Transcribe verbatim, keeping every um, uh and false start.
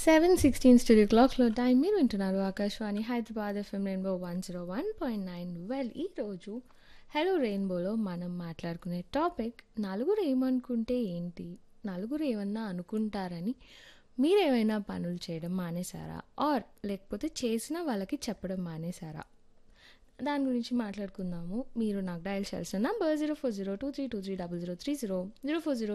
Seven sixteen studio క్లాక్లో time మీరు వింటున్నారు Akashvani Hyderabad FM rainbow one zero one point nine well ఈరోజు హలో రెయిన్బోలో మనం మాట్లాడుకునే టాపిక్ నలుగురు ఏమనుకుంటే ఏంటి, నలుగురు ఏమన్నా అనుకుంటారని మీరేమైనా పనులు చేయడం మానేశారా, ఆర్ లేకపోతే చేసిన వాళ్ళకి చెప్పడం మానేశారా, దాని గురించి మాట్లాడుకుందాము. మీరు నాకు డయల్ చేయాల్సిన number zero four zero two three two three double zero three zero zero four zero